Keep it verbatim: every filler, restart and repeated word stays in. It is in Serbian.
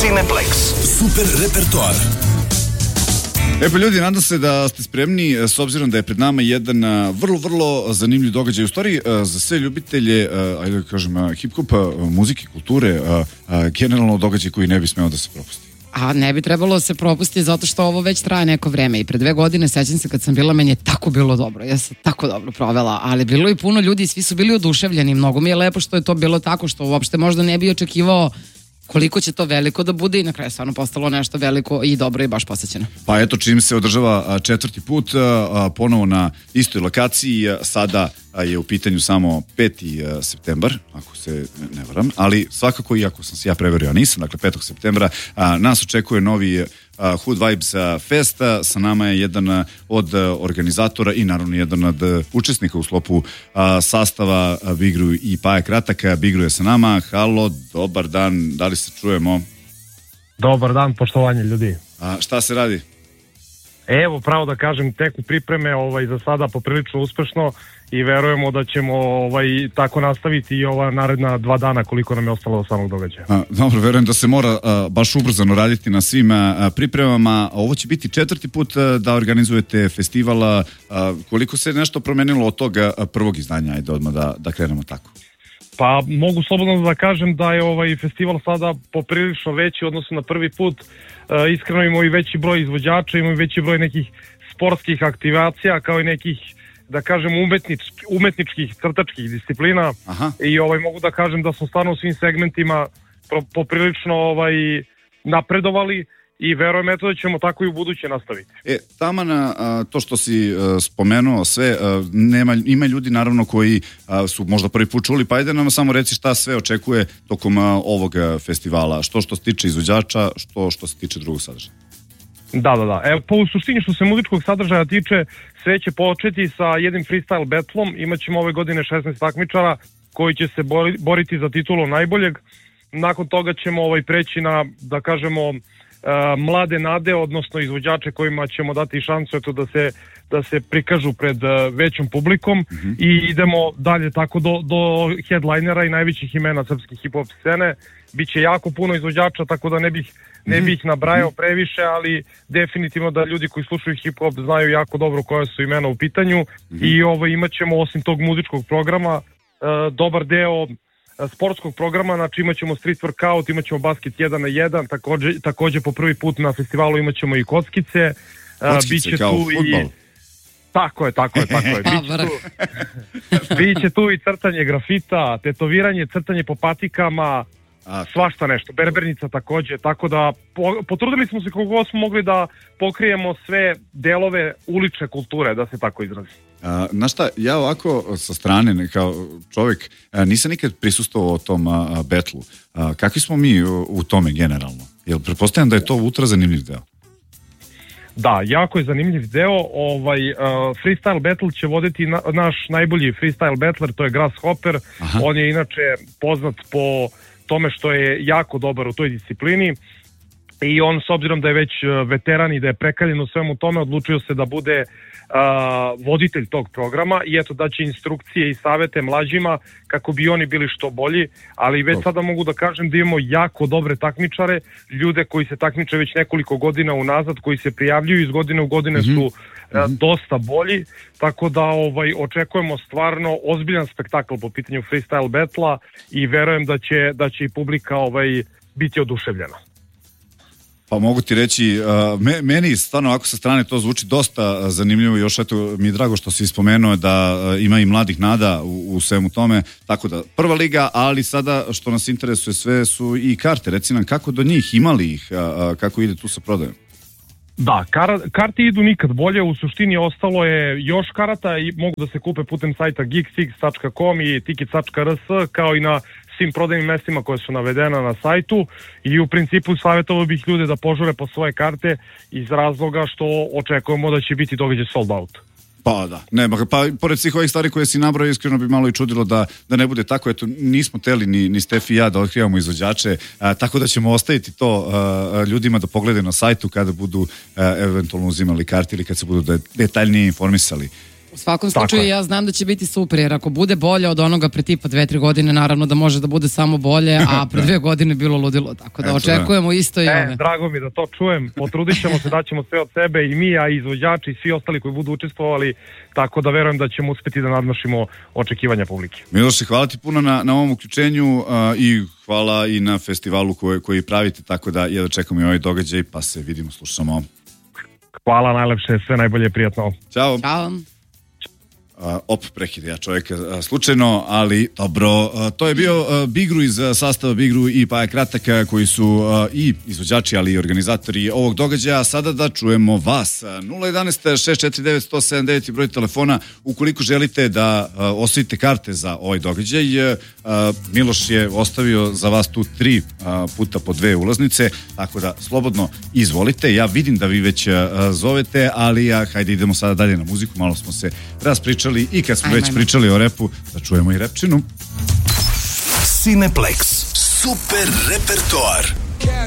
Cineplex. Super repertoar. E pa ljudi, nadam se da ste spremni s obzirom da je pred nama jedan vrlo, vrlo zanimljiv događaj. U stvari, za sve ljubitelje, ajde da kažem, hip-hopa, muzike, kulture, generalno događaj koji ne bi smeo da se propusti. A ne bi trebalo se propustiti zato što ovo već traje neko vreme i pre dve godine sećam se kad sam bila, meni je tako bilo dobro, ja sam tako dobro provela, ali bilo i puno ljudi i svi su bili oduševljeni, mnogo mi je lepo što je to bilo tako, što uopšte možda ne bi očekivao koliko će to veliko da bude i na kraju stvarno postalo nešto veliko i dobro i baš posećeno. Pa eto, čim se održava četvrti put, ponovo na istoj lokaciji, sada je u pitanju samo peti septembar, ako se ne varam, ali svakako, iako sam se ja preverio, a nisam, dakle petog septembra, nas očekuje novi Hood Vibes Fest. Sa nama je jedan od organizatora i naravno jedan od učesnika u sklopu sastava Bigru i Paja Krataka. Bigru je sa nama. Halo, dobar dan, da li se čujemo? Dobar dan, poštovanje ljudi. A šta se radi? Evo, pravo da kažem, tek u pripreme ovaj, za sada poprilično uspešno i verujemo da ćemo ovaj, tako nastaviti i ova naredna dva dana koliko nam je ostalo do samog događaja. A, dobro, verujem da se mora a, baš ubrzano raditi na svim a, pripremama. Ovo će biti četvrti put a, da organizujete festivala. A, koliko se nešto promenilo od toga a, prvog izdanja? Ajde odmah da, da krenemo tako. Pa mogu slobodno da kažem da je ovaj festival sada poprilično veći u odnosu na prvi put. E, iskreno imamo i veći broj izvođača, imamo i veći broj nekih sportskih aktivacija, kao i nekih, da kažem, umetnič, umetničkih, crtačkih disciplina. Aha. I ovaj mogu da kažem da smo stvarno u svim segmentima poprilično ovaj napredovali i verujem eto da ćemo tako i u buduće nastaviti. E, taman, a, to što si a, spomenuo sve, a, nema, ima ljudi naravno koji a, su možda prvi put čuli, pa ajde nam samo reci šta sve očekuje tokom a, ovog a, festivala, što što se tiče izvođača, što što se tiče drugog sadržaja. Da, da, da. Evo, po u suštini što se muzičkog sadržaja tiče, sve će početi sa jednim freestyle battlom. Imaćemo ove godine šesnaest takmičara koji će se bori, boriti za titulu najboljeg. Nakon toga ćemo ovaj preći na, da kažemo, Uh, mlade nade, odnosno izvođače kojima ćemo dati šansu eto da se da se prikažu pred uh, većom publikom mm-hmm. i idemo dalje tako do, do headlinera i najvećih imena srpske hip-hop scene. Biće jako puno izvođača, tako da ne bih ne bih nabrajao previše, ali definitivno da ljudi koji slušaju hip-hop znaju jako dobro koja su imena u pitanju mm-hmm. i ovo imaćemo osim tog muzičkog programa uh, dobar deo sportskog programa, znači imat ćemo street workout, imat ćemo basket jedan na jedan, takođe, takođe po prvi put na festivalu imat ćemo i kockice. Kockice biće kao tu fudbal. I... Tako je, tako je, tako je. Biće tu... biće tu i crtanje grafita, tetoviranje, crtanje po patikama, A, svašta nešto, berbernica takođe, tako da po, potrudili smo se koliko smo mogli da pokrijemo sve delove ulične kulture, da se tako izrazi. A, znaš šta, ja ovako sa strane kao čovjek a, nisam nikad prisustvovao o tom a, a, betlu. A, kakvi smo mi u, u tome generalno? Jel pretpostavljam da je to ultra zanimljiv deo? Da, jako je zanimljiv deo. Ovaj, uh, freestyle battle će voditi na, naš najbolji freestyle battler, to je Grasshopper. Aha. On je inače poznat po tome što je jako dobar u toj disciplini i on s obzirom da je već veteran i da je prekaljen u svemu tome odlučio se da bude uh, voditelj tog programa i eto daće instrukcije i savete mlađima kako bi oni bili što bolji, ali već sada mogu da kažem da imamo jako dobre takmičare, ljude koji se takmiče već nekoliko godina unazad, koji se prijavljuju iz godine u godine mm-hmm. su uh, dosta bolji, tako da ovaj očekujemo stvarno ozbiljan spektakl po pitanju freestyle battla i verujem da će da će i publika ovaj biti oduševljena. Pa mogu ti reći, uh, me, meni stvarno ako sa strane to zvuči dosta zanimljivo, još eto mi je drago što si spomenuo da uh, ima i mladih nada u, u svemu tome, tako da prva liga, ali sada što nas interesuje sve su i karte, reci nam kako do njih, imali ih, uh, kako ide tu sa prodajom? Da, kar, karte idu nikad bolje, u suštini ostalo je još karata i mogu da se kupe putem sajta geekfix tačka com i ticket tačka r s kao i na svim prodajnim mestima koje su navedena na sajtu i u principu savjetovao bih ljude da požure po svoje karte iz razloga što očekujemo da će biti događaj sold out. Pa da, ne, pa pored svih ovih stvari koje si nabrao, iskreno bi malo i čudilo da, da ne bude tako, eto nismo teli ni, ni Stefi i ja da otkrivamo izvođače, a, tako da ćemo ostaviti to a, ljudima da pogledaju na sajtu kada budu a, eventualno uzimali karte ili kad se budu detaljnije informisali. U svakom slučaju ja znam da će biti super, jer ako bude bolje od onoga pre tipa dve, tri godine, naravno da može da bude samo bolje, a pre dve godine bilo ludilo, tako da očekujemo isto i ove. E, drago mi da to čujem, potrudit ćemo se, daćemo sve od sebe i mi, a i izvođači i svi ostali koji budu učestvovali, tako da verujem da ćemo uspeti da nadmašimo očekivanja publike. Miloše, hvala ti puno na, na ovom uključenju uh, i hvala i na festivalu koji, koji pravite, tako da ja da čekam i ovaj događaj, pa se vidimo, slušamo. Hvala najlepše, sve najbolje, prijatno. Ćao. Ćao. Uh, op, prekida ja čovjeka uh, slučajno, ali dobro, uh, to je bio uh, Bigru iz uh, sastava Bigru i Paja Kratak, koji su uh, i izvođači, ali i organizatori ovog događaja. Sada da čujemo vas. nula jedanaest šest četiri devet sto sedam devet je broj telefona ukoliko želite da uh, osvojite karte za ovaj događaj. Uh, Miloš je ostavio za vas tu tri uh, puta po dve ulaznice, tako da slobodno izvolite. Ja vidim da vi već uh, zovete, ali ja, hajde idemo sada dalje na muziku, malo smo se raspričali i kad smo ajme, već ajme. pričali o repu, da čujemo i repčinu. Cineplex. Super repertoar.